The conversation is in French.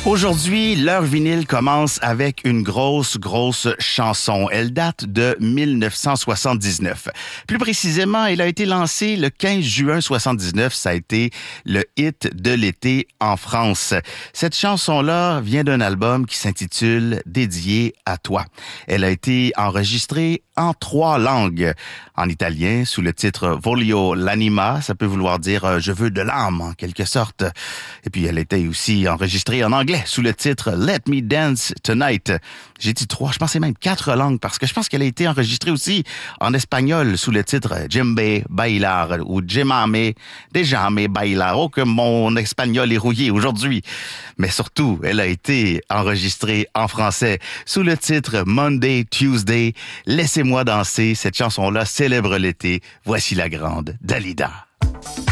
Aujourd'hui, l'heure vinyle commence avec une grosse chanson. Elle date de 1979. Plus précisément, elle a été lancée le 15 juin 79. Ça a été le hit de l'été en France. Cette chanson-là vient d'un album qui s'intitule « Dédié à toi ». Elle a été enregistrée en 3 langues. En italien, sous le titre « Voglio l'anima », ça peut vouloir dire « je veux de l'âme » en quelque sorte. Et puis, elle était aussi enregistrée en anglais, sous le titre « Let Me Dance Tonight ». J'ai dit 3, je pensais même 4 langues, parce que je pense qu'elle a été enregistrée aussi en espagnol, sous le titre « Djembe Bailar » ou « Djemame Dejame Bailar ». Oh, que mon espagnol est rouillé aujourd'hui. Mais surtout, elle a été enregistrée en français, sous le titre « Monday, Tuesday, Laissez-moi danser ». Cette chanson-là célèbre l'été. Voici la grande Dalida.